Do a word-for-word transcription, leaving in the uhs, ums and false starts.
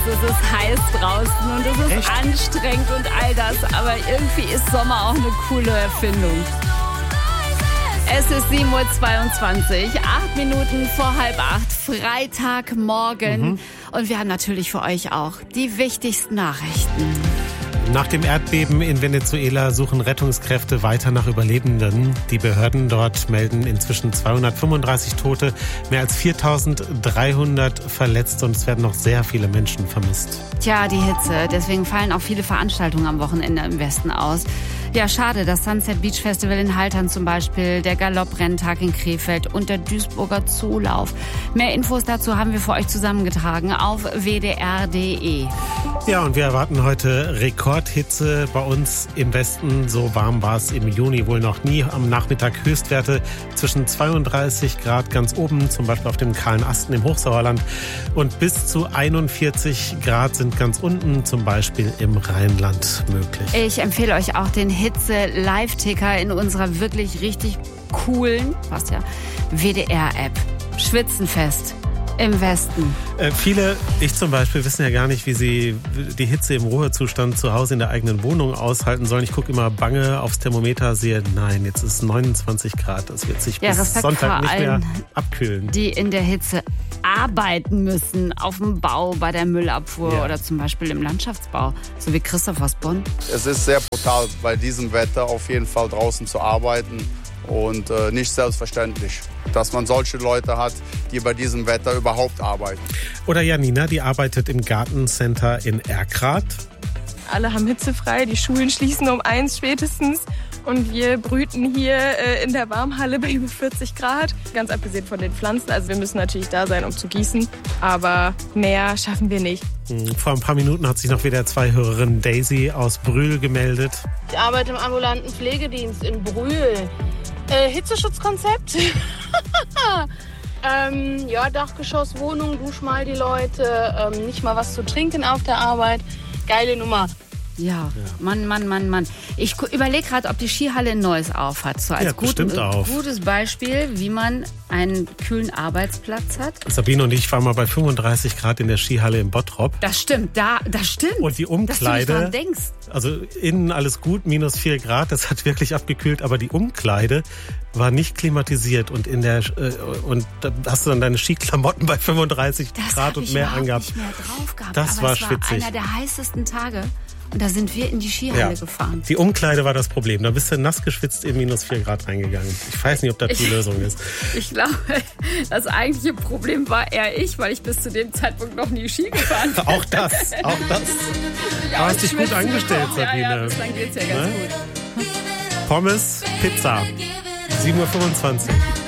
es ist heiß draußen und es ist Echt? anstrengend und all das. Aber irgendwie ist Sommer auch eine coole Erfindung. Es ist sieben Uhr zweiundzwanzig, acht Minuten vor halb acht, Freitagmorgen. Mhm. Und wir haben natürlich für euch auch die wichtigsten Nachrichten. Nach dem Erdbeben in Venezuela suchen Rettungskräfte weiter nach Überlebenden. Die Behörden dort melden inzwischen zweihundertfünfunddreißig Tote, mehr als viertausenddreihundert Verletzte und es werden noch sehr viele Menschen vermisst. Tja, die Hitze. Deswegen fallen auch viele Veranstaltungen am Wochenende im Westen aus. Ja, schade, das Sunset Beach Festival in Haltern zum Beispiel, der Galopp-Renntag in Krefeld und der Duisburger Zoolauf. Mehr Infos dazu haben wir für euch zusammengetragen auf w d r punkt d e. Ja, und wir erwarten heute Rekordhitze bei uns im Westen. So warm war es im Juni wohl noch nie. Am Nachmittag Höchstwerte zwischen zweiunddreißig Grad ganz oben, zum Beispiel auf dem Kahlen Asten im Hochsauerland. Und bis zu einundvierzig Grad sind ganz unten, zum Beispiel im Rheinland möglich. Ich empfehle euch auch den Hitze-Live-Ticker in unserer wirklich richtig coolen, was ja, W D R-App. Schwitzenfest im Westen. Äh, viele, ich zum Beispiel, wissen ja gar nicht, wie sie die Hitze im Ruhezustand zu Hause in der eigenen Wohnung aushalten sollen. Ich gucke immer bange aufs Thermometer, sehe, nein, jetzt ist neunundzwanzig Grad. Das wird sich ja, bis Respekt Sonntag nicht mehr allen, abkühlen. Die in der Hitze arbeiten müssen, auf dem Bau, bei der Müllabfuhr ja. oder zum Beispiel im Landschaftsbau, so wie Christoph aus Bonn. Es ist sehr brutal, bei diesem Wetter auf jeden Fall draußen zu arbeiten. Und äh, nicht selbstverständlich, dass man solche Leute hat, die bei diesem Wetter überhaupt arbeiten. Oder Janina, die arbeitet im Gartencenter in Erkrath. Alle haben hitzefrei, die Schulen schließen um eins spätestens. Und wir brüten hier äh, in der Warmhalle bei über vierzig Grad. Ganz abgesehen von den Pflanzen. Also wir müssen natürlich da sein, um zu gießen. Aber mehr schaffen wir nicht. Vor ein paar Minuten hat sich noch wieder zwei Hörerin Daisy aus Brühl gemeldet. Ich arbeite im ambulanten Pflegedienst in Brühl. Äh, Hitzeschutzkonzept. ähm, ja, Dachgeschosswohnung, dusch mal die Leute. Ähm, nicht mal was zu trinken auf der Arbeit. Geile Nummer. Ja, ja, Mann, Mann, Mann, Mann. Ich überlege gerade, ob die Skihalle in Neuss auf hat. So als ja, gut, auf. gutes Beispiel, wie man einen kühlen Arbeitsplatz hat. Sabine und ich waren mal bei fünfunddreißig Grad in der Skihalle in Bottrop. Das stimmt, da, das stimmt. Und die Umkleide, dass du nicht dran denkst. Also innen alles gut, minus vier Grad, das hat wirklich abgekühlt, aber die Umkleide war nicht klimatisiert und in der äh, und da hast du dann deine Skiklamotten bei fünfunddreißig das Grad und mehr angehabt. Nicht mehr drauf gehabt, das aber war es schwitzig. war einer der heißesten Tage. Und da sind wir in die Skihalle ja. gefahren. Die Umkleide war das Problem. Da bist du nass geschwitzt in minus vier Grad reingegangen. Ich weiß nicht, ob das die ich, Lösung ist. Ich glaube, das eigentliche Problem war eher ich, weil ich bis zu dem Zeitpunkt noch nie Ski gefahren bin. Auch das, auch das. Ja, du hast dich gut angestellt, auch. Sabine. Ja, ja, bislang geht's ja ganz ne? gut. Pommes, Pizza. sieben Uhr fünfundzwanzig.